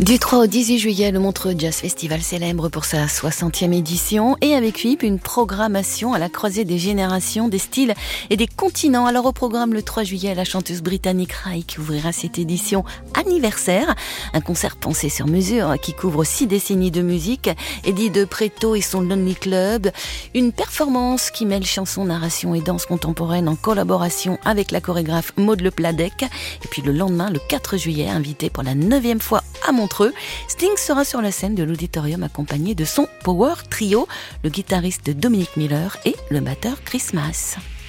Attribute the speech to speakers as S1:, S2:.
S1: Du 3 au 18 juillet, le Montreux Jazz Festival célèbre pour sa 60e édition et avec lui une programmation à la croisée des générations, des styles et des continents. Alors au programme le 3 juillet, la chanteuse britannique Rai qui ouvrira cette édition anniversaire. Un concert pensé sur mesure qui couvre 6 décennies de musique. Eddie De Pretto et son Lonely Club. Une performance qui mêle chansons, narration et danse contemporaine en collaboration avec la chorégraphe Maud Le Pladec. Et puis le lendemain, le 4 juillet, invité pour la 9e fois à Montreux, Sting sera sur la scène de l'auditorium accompagné de son Power Trio, le guitariste Dominic Miller et le batteur Chris Maas.